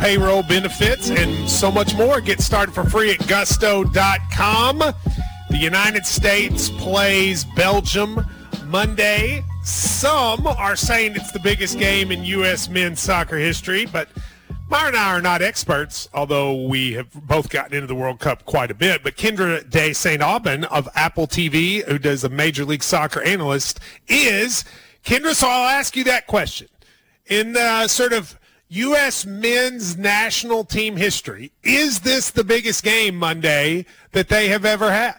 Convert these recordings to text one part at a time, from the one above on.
payroll benefits, and so much more. Get started for free at gusto.com. The United States plays Belgium Monday. Some are saying it's the biggest game in U.S. men's soccer history, but Myron and I are not experts, although we have both gotten into the World Cup quite a bit. But Kendra de St. Aubin of Apple TV, who does a Major League Soccer analyst, is. Kendra, so I'll ask you that question. In the sort of U.S. men's national team history, is this the biggest game Monday that they have ever had?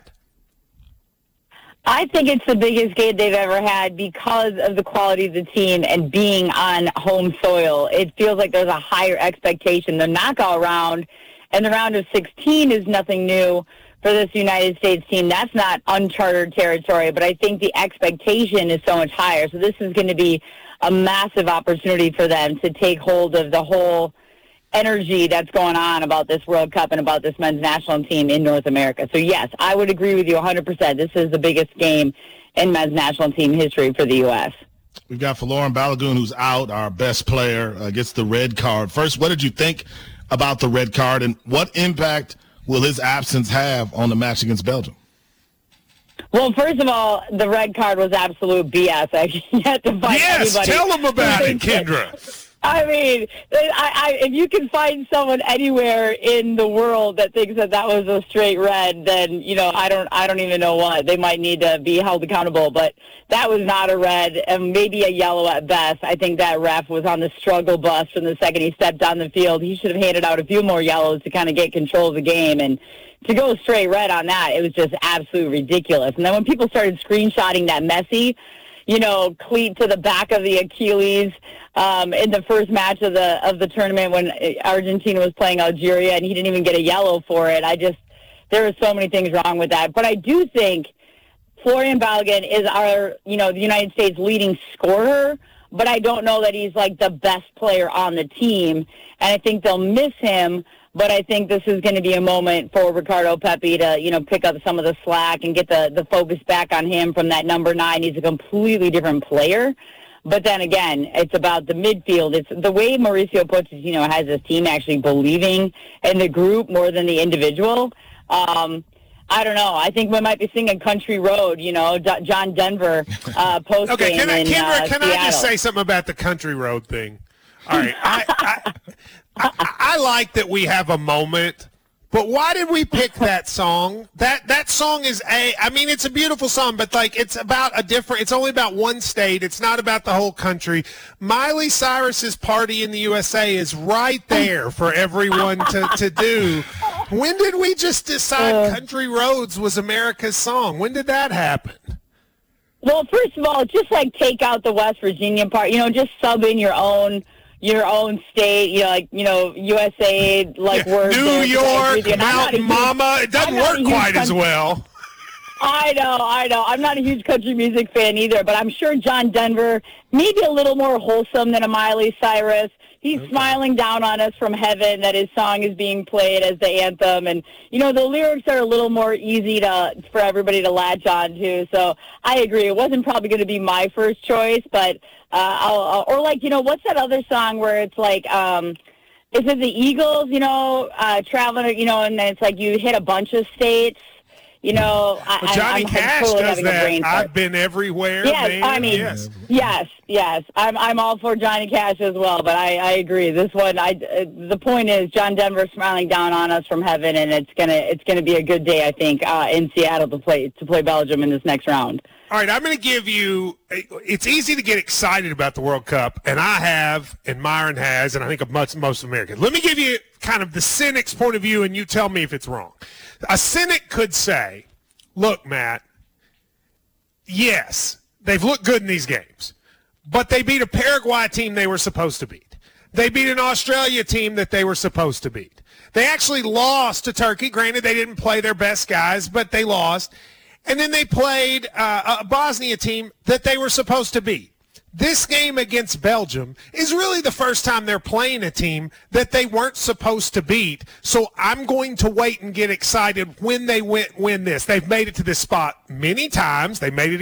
I think it's the biggest game they've ever had because of the quality of the team and being on home soil. It feels like there's a higher expectation. The knockout round and the round of 16 is nothing new for this United States team. That's not uncharted territory, but I think the expectation is so much higher. So this is going to be a massive opportunity for them to take hold of the whole energy that's going on about this World Cup and about this men's national team in North America. So, yes, I would agree with you 100%. This is the biggest game in men's national team history for the U.S. We've got Folarin Balogun, who's out, our best player, gets the red card. First, what did you think about the red card, and what impact will his absence have on the match against Belgium? Well, first of all, the red card was absolute BS. I can't find anybody. Yes, tell them about it, Kendra. I mean, if you can find someone anywhere in the world that thinks that was a straight red, then I don't even know what. They might need to be held accountable. But that was not a red, and maybe a yellow at best. I think that ref was on the struggle bus from the second he stepped on the field. He should have handed out a few more yellows to kind of get control of the game. And to go straight red on that, it was just absolutely ridiculous. And then when people started screenshotting that Messi, cleat to the back of the Achilles in the first match of the tournament when Argentina was playing Algeria, and he didn't even get a yellow for it. There were so many things wrong with that. But I do think Folarin Balogun is the United States leading scorer, but I don't know that he's like the best player on the team, and I think they'll miss him. But I think this is going to be a moment for Ricardo Pepi to, pick up some of the slack and get the focus back on him from that number 9. He's a completely different player. But then again, it's about the midfield. It's the way Mauricio Pochettino has his team actually believing in the group more than the individual. I don't know. I think we might be singing Country Road, John Denver post-game. Okay, can I just Seattle. say something about the Country Road thing? All right, I like that we have a moment, but why did we pick that song? That song is it's a beautiful song, but it's only about one state. It's not about the whole country. Miley Cyrus's Party in the USA is right there for everyone to do. When did we just decide Country Roads was America's song? When did that happen? Well, first of all, just take out the West Virginia part, just sub in your own state, USA, words. New there, York, Mountain Mama. It doesn't work quite as well. I know. I'm not a huge country music fan either, but I'm sure John Denver, maybe a little more wholesome than a Miley Cyrus. He's smiling down on us from heaven that his song is being played as the anthem. And, the lyrics are a little more easy for everybody to latch on to. So I agree. It wasn't probably going to be my first choice, but what's that other song where it's is it the Eagles, traveling, and then it's you hit a bunch of states. Johnny Cash totally does that. I've been everywhere. Yes, yes. I'm all for Johnny Cash as well, but I agree. This one, the point is John Denver smiling down on us from heaven, and it's gonna be a good day, I think, in Seattle to play Belgium in this next round. All right, I'm going to give you – it's easy to get excited about the World Cup, and I have, and Myron has, and I think most Americans. Let me give you kind of the cynic's point of view, and you tell me if it's wrong. A cynic could say, look, Matt, yes, they've looked good in these games, but they beat a Paraguay team they were supposed to beat. They beat an Australia team that they were supposed to beat. They actually lost to Turkey. Granted, they didn't play their best guys, but they lost. And then they played a Bosnia team that they were supposed to beat. This game against Belgium is really the first time they're playing a team that they weren't supposed to beat. So I'm going to wait and get excited when they win this. They've made it to this spot many times. They made it